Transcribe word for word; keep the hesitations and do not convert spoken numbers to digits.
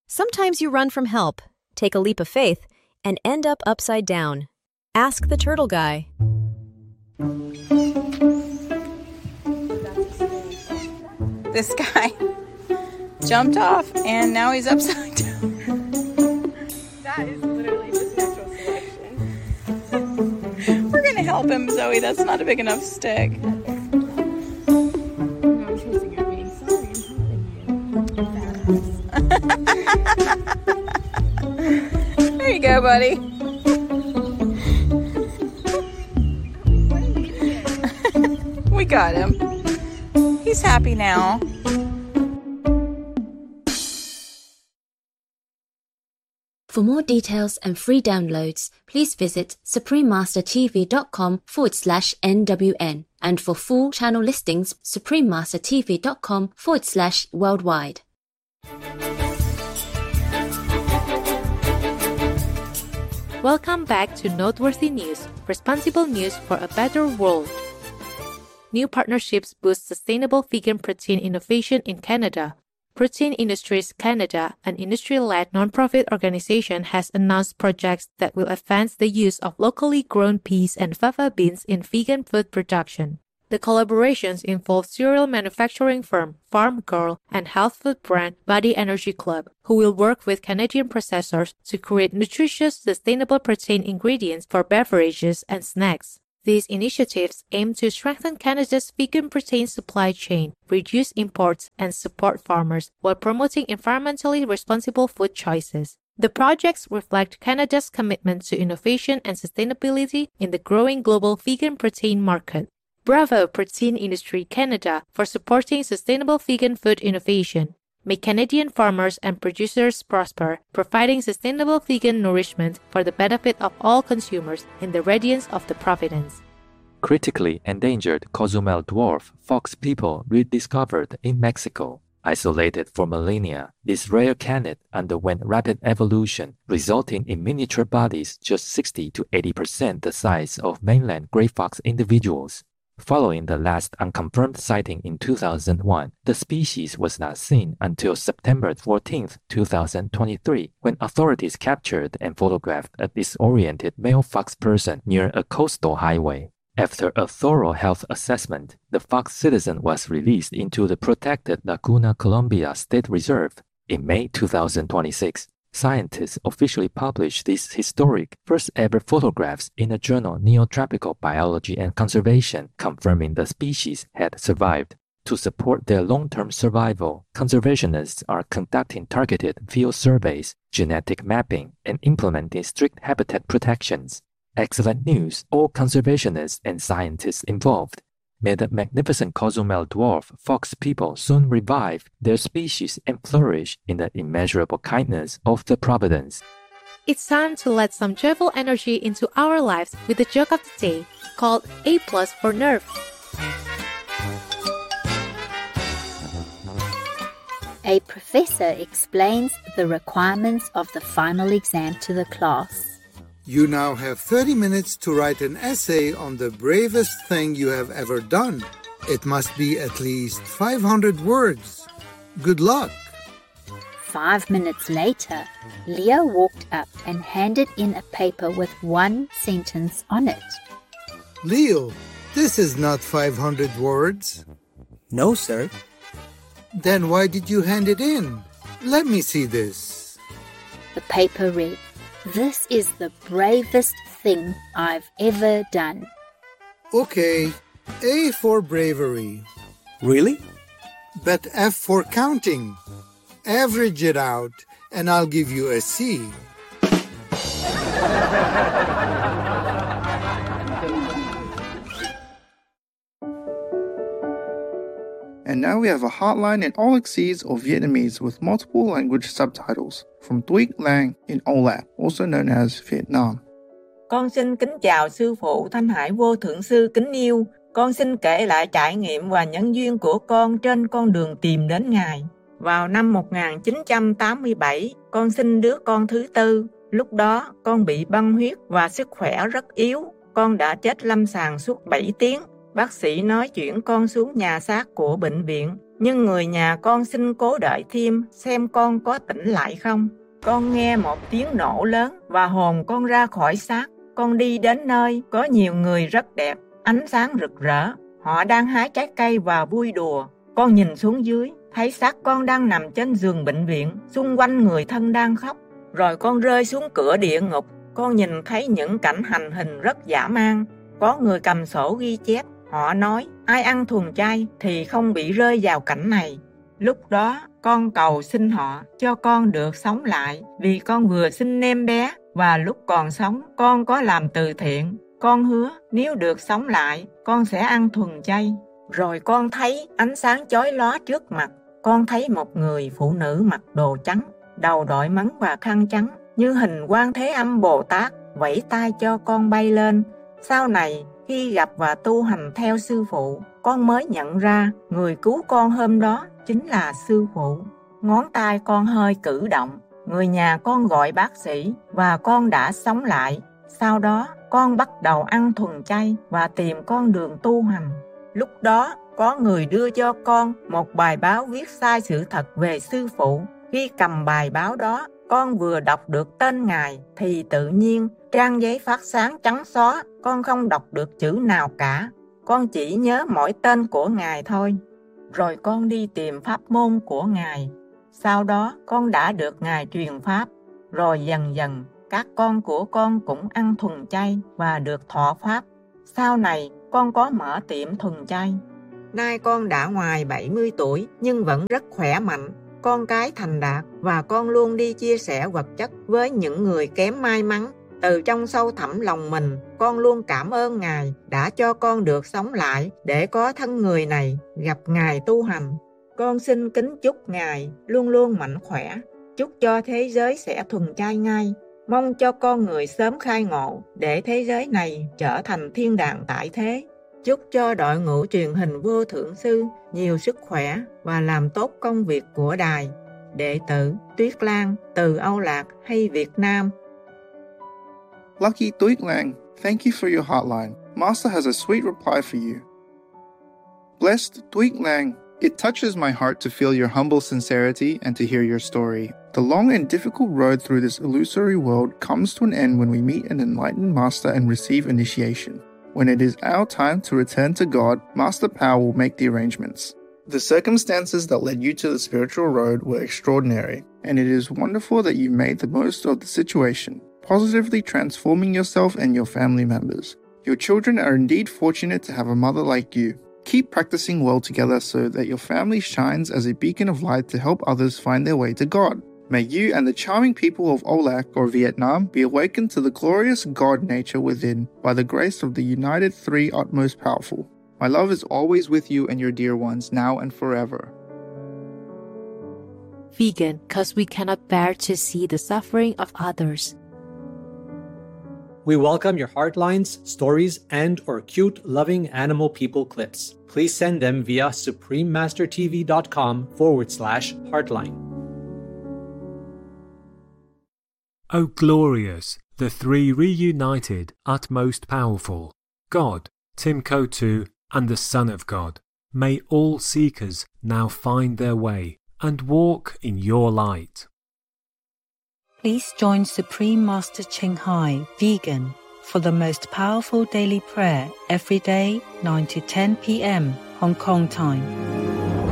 Sometimes you run from help, take a leap of faith, and end up upside down. Ask the turtle guy. This guy jumped off and now he's upside down. That is literally just natural selection. We're gonna help him, Zoe. That's not a big enough stick. No, I'm chasing your being sorry and helping you. There you go, buddy. We got him. He's happy now. For more details and free downloads, please visit suprememastertv.com forward slash NWN. And for full channel listings, suprememastertv.com forward slash worldwide. Welcome back to Noteworthy News, responsible news for a better world. New partnerships boost sustainable vegan protein innovation in Canada. Protein Industries Canada, an industry-led nonprofit organization, has announced projects that will advance the use of locally grown peas and fava beans in vegan food production. The collaborations involve cereal manufacturing firm Farm Girl and health food brand Body Energy Club, who will work with Canadian processors to create nutritious, sustainable protein ingredients for beverages and snacks. These initiatives aim to strengthen Canada's vegan protein supply chain, reduce imports, and support farmers while promoting environmentally responsible food choices. The projects reflect Canada's commitment to innovation and sustainability in the growing global vegan protein market. Bravo Protein Industry Canada for supporting sustainable vegan food innovation. May Canadian farmers and producers prosper, providing sustainable vegan nourishment for the benefit of all consumers in the radiance of the Providence. Critically endangered Cozumel dwarf fox people rediscovered in Mexico. Isolated for millennia, this rare canid underwent rapid evolution, resulting in miniature bodies just sixty to eighty percent the size of mainland gray fox individuals. Following the last unconfirmed sighting in two thousand one, the species was not seen until September fourteenth, two thousand twenty-three, when authorities captured and photographed a disoriented male fox person near a coastal highway. After a thorough health assessment, the fox citizen was released into the protected Laguna Colombia State Reserve. In May two thousand twenty-six, scientists officially published these historic first-ever photographs in the journal Neotropical Biology and Conservation, confirming the species had survived. To support their long-term survival, conservationists are conducting targeted field surveys, genetic mapping, and implementing strict habitat protections. Excellent news, all conservationists and scientists involved. May the magnificent Cozumel dwarf fox people soon revive their species and flourish in the immeasurable kindness of the Providence. It's time to let some joyful energy into our lives with the joke of the day, called A plus for Nerve. A professor explains the requirements of the final exam to the class. You now have thirty minutes to write an essay on the bravest thing you have ever done. It must be at least five hundred words. Good luck. Five minutes later, Leo walked up and handed in a paper with one sentence on it. Leo, this is not five hundred words. No, sir. Then why did you hand it in? Let me see this. The paper read, "This is the bravest thing I've ever done." Okay, A for bravery. Really? But F for counting. Average it out, and I'll give you a C. And now we have a hotline in all exceeds of Vietnamese with multiple language subtitles from Duy Lang in Âu Lạc, also known as Vietnam. Con xin kính chào sư phụ Thanh Hải Vô Thượng Sư kính yêu. Con xin kể lại trải nghiệm và nhân duyên của con trên con đường tìm đến Ngài. Vào năm một nghìn chín trăm tám mươi bảy, con sinh đứa con thứ tư. Lúc đó, con bị băng huyết và sức khỏe rất yếu. Con đã chết lâm sàng suốt bảy tiếng. Bác sĩ nói chuyển con xuống nhà xác của bệnh viện. nhưng người nhà con xin cố đợi thêm xem con có tỉnh lại không. Con nghe một tiếng nổ lớn và hồn con ra khỏi xác. Con đi đến nơi có nhiều người rất đẹp, ánh sáng rực rỡ. Họ đang hái trái cây và vui đùa. Con nhìn xuống dưới, thấy xác con đang nằm trên giường bệnh viện, xung quanh người thân đang khóc. Rồi con rơi xuống cửa địa ngục. Con nhìn thấy những cảnh hành hình rất dã man. Có người cầm sổ ghi chép. Họ nói, ai ăn thuần chay thì không bị rơi vào cảnh này. Lúc đó, con cầu xin họ cho con được sống lại, vì con vừa sinh em bé và lúc còn sống con có làm từ thiện. Con hứa nếu được sống lại, con sẽ ăn thuần chay. Rồi con thấy ánh sáng chói lóa trước mặt. Con thấy một người phụ nữ mặc đồ trắng, đầu đội mấn và khăn trắng, như hình Quan Thế Âm Bồ Tát, vẫy tay cho con bay lên. Sau này, khi gặp và tu hành theo sư phụ, con mới nhận ra người cứu con hôm đó chính là sư phụ. Ngón tay con hơi cử động, người nhà con gọi bác sĩ và con đã sống lại. Sau đó, con bắt đầu ăn thuần chay và tìm con đường tu hành. Lúc đó, có người đưa cho con một bài báo viết sai sự thật về sư phụ. Khi cầm bài báo đó, con vừa đọc được tên Ngài thì tự nhiên trang giấy phát sáng trắng xóa, con không đọc được chữ nào cả. Con chỉ nhớ mỗi tên của Ngài thôi. Rồi con đi tìm pháp môn của Ngài. Sau đó con đã được Ngài truyền pháp. Rồi dần dần các con của con cũng ăn thuần chay và được thọ pháp. Sau này con có mở tiệm thuần chay. Nay con đã ngoài bảy mươi tuổi nhưng vẫn rất khỏe mạnh. Con cái thành đạt và con luôn đi chia sẻ vật chất với những người kém may mắn. Từ trong sâu thẳm lòng mình, con luôn cảm ơn Ngài đã cho con được sống lại để có thân người này gặp Ngài tu hành. Con xin kính chúc Ngài luôn luôn mạnh khỏe, chúc cho thế giới sẽ thuần chay ngay. Mong cho con người sớm khai ngộ để thế giới này trở thành thiên đàng tại thế. Chúc cho đội ngũ truyền hình Vô Thượng Sư nhiều sức khỏe và làm tốt công việc của đài. Đệ tử Tuyết Lan từ Âu Lạc hay Việt Nam. Lucky Tuyết Lang, thank you for your hotline. Master has a sweet reply for you. Blessed Tuyết Lang, it touches my heart to feel your humble sincerity and to hear your story. The long and difficult road through this illusory world comes to an end when we meet an enlightened master and receive initiation. When it is our time to return to God, Master Power will make the arrangements. The circumstances that led you to the spiritual road were extraordinary, and it is wonderful that you made the most of the situation, positively transforming yourself and your family members. Your children are indeed fortunate to have a mother like you. Keep practicing well together so that your family shines as a beacon of light to help others find their way to God. May you and the charming people of Olac or Vietnam be awakened to the glorious God nature within by the grace of the United Three Utmost Powerful. My love is always with you and your dear ones, now and forever. Vegan, because we cannot bear to see the suffering of others. We welcome your heartlines, stories, and or cute, loving animal people clips. Please send them via suprememastertv.com forward slash heartline. O glorious, the three reunited, utmost powerful, God, Timkotu, and the Son of God, may all seekers now find their way and walk in your light. Please join Supreme Master Ching Hai, Vegan, for the most powerful daily prayer every day, nine to ten p.m. Hong Kong time.